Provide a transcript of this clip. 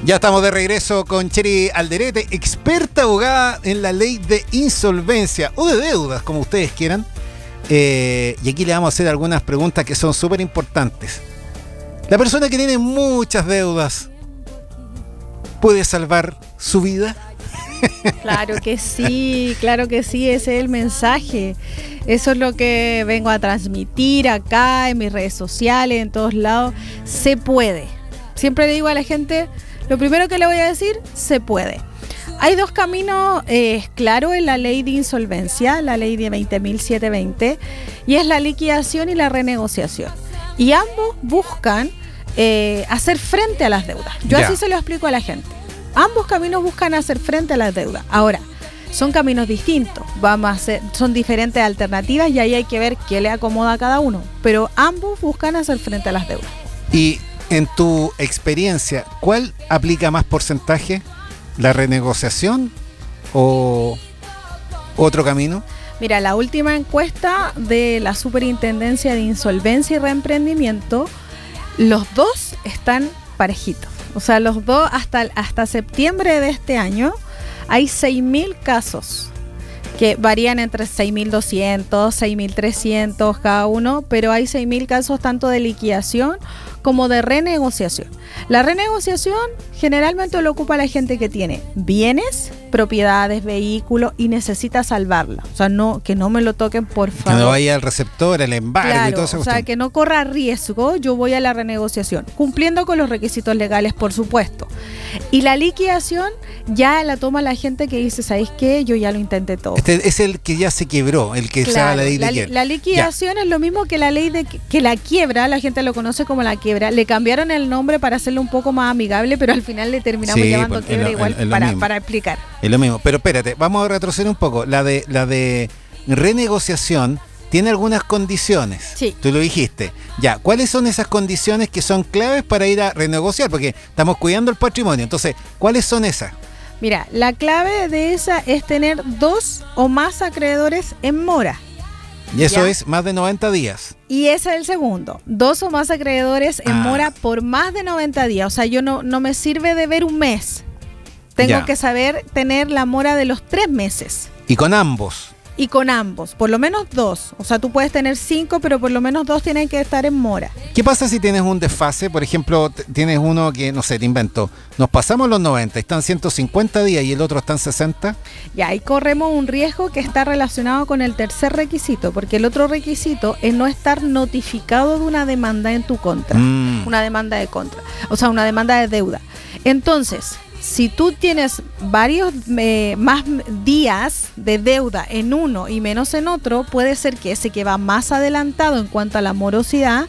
Ya estamos de regreso con Cheri Alderete, experta abogada en la ley de insolvencia o de deudas, como ustedes quieran. Y aquí le vamos a hacer algunas preguntas que son súper importantes. ¿La persona que tiene muchas deudas puede salvar su vida? Claro que sí, ese es el mensaje. Eso es lo que vengo a transmitir acá en mis redes sociales, en todos lados. Se puede. Siempre le digo a la gente, lo primero que le voy a decir, se puede. Hay dos caminos claros en la ley de insolvencia, la ley de 20.720, y es la liquidación y la renegociación. Y ambos buscan hacer frente a las deudas. Yo así se lo explico a la gente. Ambos caminos buscan hacer frente a las deudas. Ahora, son caminos distintos, son diferentes alternativas y ahí hay que ver qué le acomoda a cada uno. Pero ambos buscan hacer frente a las deudas. Y en tu experiencia, ¿cuál aplica más porcentaje? ¿La renegociación o otro camino? Mira, la última encuesta de la Superintendencia de Insolvencia y Reemprendimiento, los dos están parejitos. O sea, los dos hasta septiembre de este año hay 6.000 casos que varían entre 6.200, 6.300 cada uno, pero hay 6.000 casos tanto de liquidación como de renegociación. La renegociación generalmente lo ocupa la gente que tiene bienes, propiedades, vehículos y necesita salvarla. O sea, que no me lo toquen, por favor. Que no vaya al receptor, al embargo, claro, y todo eso. O sea, que no corra riesgo, yo voy a la renegociación, cumpliendo con los requisitos legales, por supuesto. Y la liquidación ya la toma la gente que dice, ¿sabéis qué? Yo ya lo intenté todo. Este es el que ya se quebró, el que claro, se la ley de quiebra. La liquidación es lo mismo que la ley de que la quiebra, la gente lo conoce como la quiebra. Le cambiaron el nombre para hacerlo un poco más amigable, pero al final le terminamos llamando quiebra igual para explicar. Es lo mismo, pero espérate, vamos a retroceder un poco. La de renegociación tiene algunas condiciones. Sí. Tú lo dijiste. Ya, ¿cuáles son esas condiciones que son claves para ir a renegociar? Porque estamos cuidando el patrimonio. Entonces, ¿cuáles son esas? Mira, la clave de esa es tener 2 o más acreedores en mora. Y eso es más de 90 días. Y ese es el segundo. 2 o más acreedores en mora por más de 90 días. O sea, yo no me sirve de ver un mes. Tengo que saber tener la mora de los 3 meses. Y con ambos. Y con ambos, por lo menos 2. O sea, tú puedes tener 5, pero por lo menos 2 tienen que estar en mora. ¿Qué pasa si tienes un desfase? Por ejemplo, tienes uno que, no sé, te invento. Nos pasamos los 90, están 150 días y el otro está en 60. Y ahí corremos un riesgo que está relacionado con el tercer requisito, porque el otro requisito es no estar notificado de una demanda en tu contra. Una demanda de contra. O sea, una demanda de deuda. Entonces, si tú tienes varios más días de deuda en uno y menos en otro, puede ser que ese que va más adelantado en cuanto a la morosidad